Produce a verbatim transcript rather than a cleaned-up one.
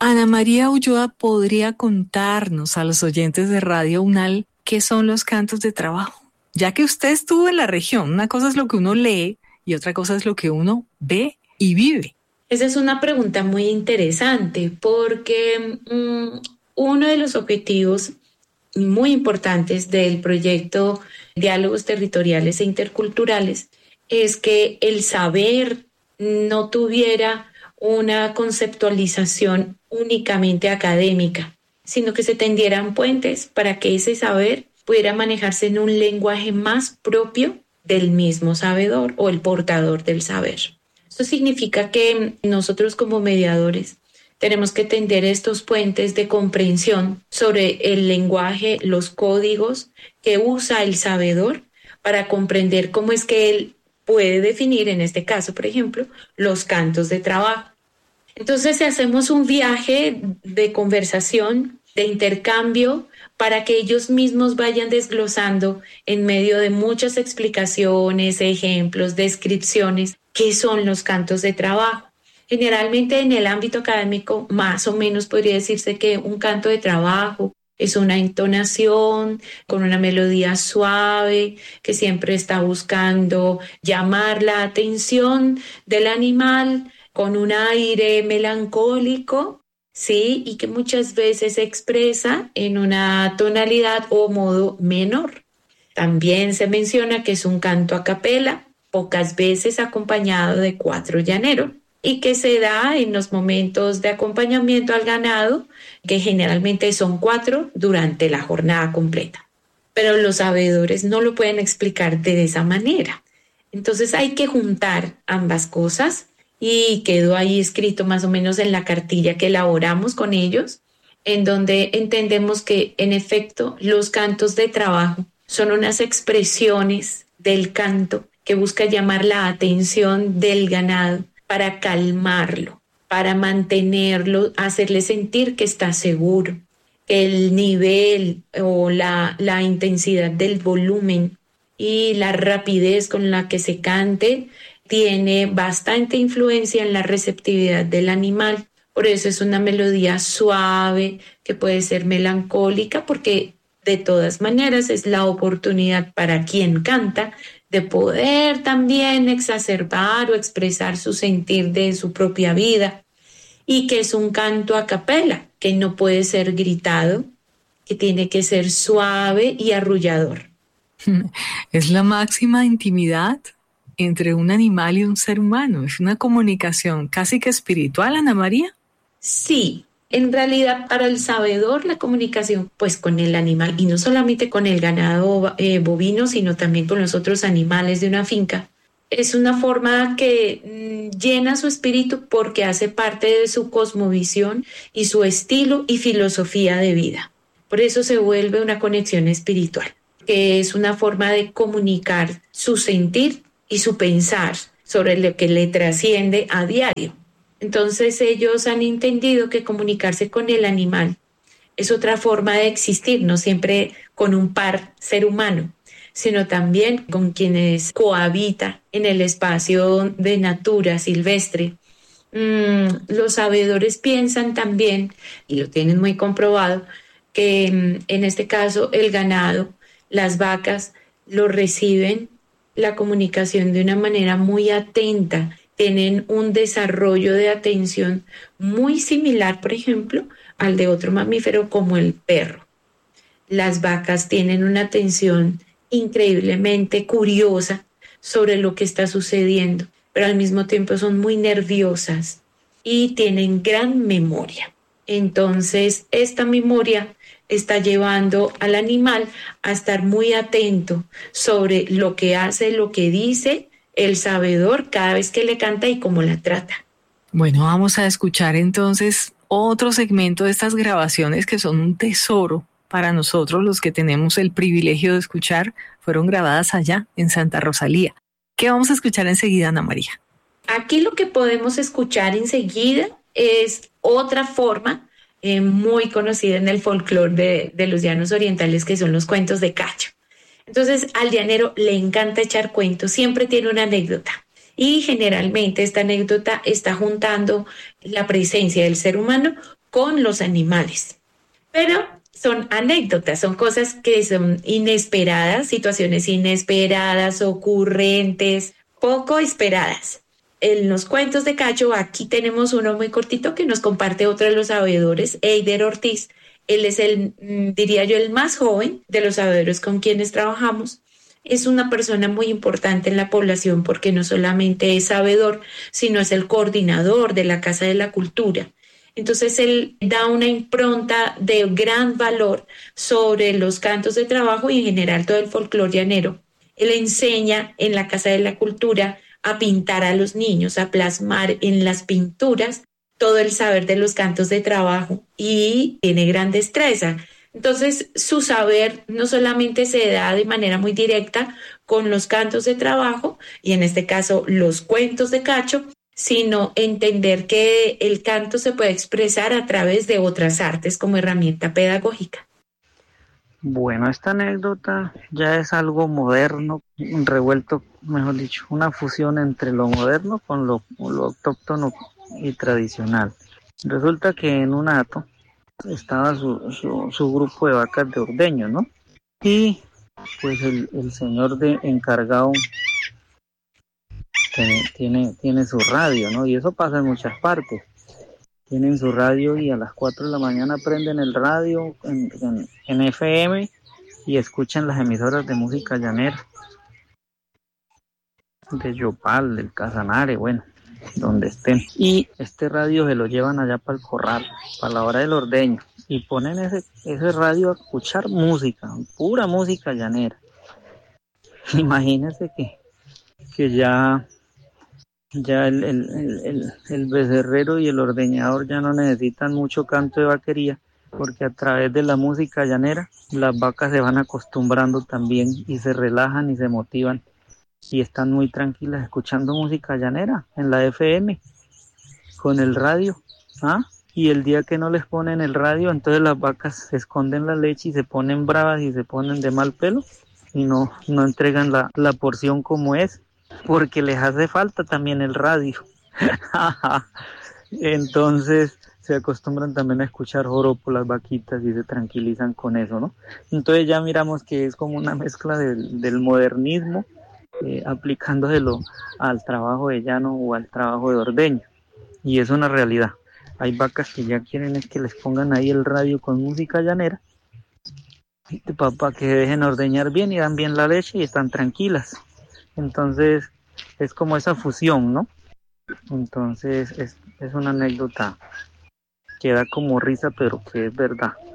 Ana María Ulloa, ¿podría contarnos a los oyentes de Radio UNAL qué son los cantos de trabajo? Ya que usted estuvo en la región, una cosa es lo que uno lee y otra cosa es lo que uno ve y vive. Esa es una pregunta muy interesante porque um, uno de los objetivos muy importantes del proyecto Diálogos Territoriales e Interculturales es que el saber no tuviera una conceptualización únicamente académica, sino que se tendieran puentes para que ese saber pudiera manejarse en un lenguaje más propio del mismo sabedor o el portador del saber. Esto significa que nosotros como mediadores tenemos que tender estos puentes de comprensión sobre el lenguaje, los códigos que usa el sabedor para comprender cómo es que él puede definir, en este caso, por ejemplo, los cantos de trabajo. Entonces, si hacemos un viaje de conversación, de intercambio, para que ellos mismos vayan desglosando en medio de muchas explicaciones, ejemplos, descripciones, qué son los cantos de trabajo. Generalmente en el ámbito académico, más o menos podría decirse que un canto de trabajo es una entonación con una melodía suave que siempre está buscando llamar la atención del animal con un aire melancólico, ¿sí? Y que muchas veces se expresa en una tonalidad o modo menor. También se menciona que es un canto a capela, pocas veces acompañado de cuatro llaneros, y que se da en los momentos de acompañamiento al ganado, que generalmente son cuatro durante la jornada completa. Pero los sabedores no lo pueden explicar de esa manera. Entonces hay que juntar ambas cosas y quedó ahí escrito más o menos en la cartilla que elaboramos con ellos, en donde entendemos que en efecto los cantos de trabajo son unas expresiones del canto que busca llamar la atención del ganado para calmarlo, para mantenerlo, hacerle sentir que está seguro, que el nivel o la, la intensidad del volumen y la rapidez con la que se cante tiene bastante influencia en la receptividad del animal. Por eso es una melodía suave, que puede ser melancólica, porque de todas maneras es la oportunidad para quien canta de poder también exacerbar o expresar su sentir de su propia vida, y que es un canto a capela, que no puede ser gritado, que tiene que ser suave y arrullador. Es la máxima intimidad entre un animal y un ser humano. Es una comunicación casi que espiritual, Ana María. Sí, en realidad para el sabedor la comunicación pues con el animal, y no solamente con el ganado eh, bovino, sino también con los otros animales de una finca, es una forma que mmm, llena su espíritu porque hace parte de su cosmovisión y su estilo y filosofía de vida. Por eso se vuelve una conexión espiritual, que es una forma de comunicar su sentir y su pensar sobre lo que le trasciende a diario. Entonces ellos han entendido que comunicarse con el animal es otra forma de existir, no siempre con un par ser humano, sino también con quienes cohabita en el espacio de natura silvestre. Mm, los sabedores piensan también, y lo tienen muy comprobado, que mm, en este caso el ganado, las vacas, lo reciben la comunicación de una manera muy atenta, tienen un desarrollo de atención muy similar, por ejemplo, al de otro mamífero como el perro. Las vacas tienen una atención increíblemente curiosa sobre lo que está sucediendo, pero al mismo tiempo son muy nerviosas y tienen gran memoria. Entonces, esta memoria está llevando al animal a estar muy atento sobre lo que hace, lo que dice el sabedor cada vez que le canta y cómo la trata. Bueno, vamos a escuchar entonces otro segmento de estas grabaciones que son un tesoro para nosotros, los que tenemos el privilegio de escuchar. Fueron grabadas allá en Santa Rosalía. ¿Qué vamos a escuchar enseguida, Ana María? Aquí lo que podemos escuchar enseguida es otra forma eh, muy conocida en el folclore de, de los llanos orientales, que son los cuentos de cacho. Entonces, al llanero le encanta echar cuentos, siempre tiene una anécdota. Y generalmente esta anécdota está juntando la presencia del ser humano con los animales. Pero son anécdotas, son cosas que son inesperadas, situaciones inesperadas, ocurrentes, poco esperadas. En los cuentos de Cacho, aquí tenemos uno muy cortito que nos comparte otro de los sabedores, Eider Ortiz. Él es el, diría yo, el más joven de los sabedores con quienes trabajamos. Es una persona muy importante en la población porque no solamente es sabedor, sino es el coordinador de la Casa de la Cultura. Entonces él da una impronta de gran valor sobre los cantos de trabajo y en general todo el folclore llanero. Él enseña en la Casa de la Cultura a pintar a los niños, a plasmar en las pinturas todo el saber de los cantos de trabajo y tiene gran destreza. Entonces, su saber no solamente se da de manera muy directa con los cantos de trabajo, y en este caso los cuentos de Cacho, sino entender que el canto se puede expresar a través de otras artes como herramienta pedagógica. Bueno, esta anécdota ya es algo moderno, revuelto, mejor dicho, una fusión entre lo moderno con lo, lo autóctono y tradicional. Resulta que en un hato estaba su, su, su grupo de vacas de ordeño, ¿no? Y pues el, el señor de encargado tiene, tiene, tiene su radio, ¿no? Y eso pasa en muchas partes. Tienen su radio y a las cuatro de la mañana prenden el radio en, en, en F M y escuchan las emisoras de música llanera, de Yopal, del Casanare, bueno, donde estén. Y este radio se lo llevan allá para el corral, para la hora del ordeño, y ponen ese, ese radio a escuchar música, pura música llanera. Imagínense que, que ya, ya el, el, el, el becerrero y el ordeñador ya no necesitan mucho canto de vaquería, porque a través de la música llanera las vacas se van acostumbrando también y se relajan y se motivan y están muy tranquilas escuchando música llanera en la F M con el radio, ¿ah? Y el día que no les ponen el radio, entonces las vacas se esconden la leche y se ponen bravas y se ponen de mal pelo y no, no entregan la, la porción como es, porque les hace falta también el radio. Entonces se acostumbran también a escuchar joropo las vaquitas y se tranquilizan con eso, ¿no? Entonces ya miramos que es como una mezcla del, del modernismo, eh, aplicándoselo al trabajo de llano o al trabajo de ordeño, y es una realidad. Hay vacas que ya quieren es que les pongan ahí el radio con música llanera para que dejen ordeñar bien y dan bien la leche y están tranquilas. Entonces es como esa fusión, ¿no? Entonces es, es una anécdota que da como risa, pero que es verdad.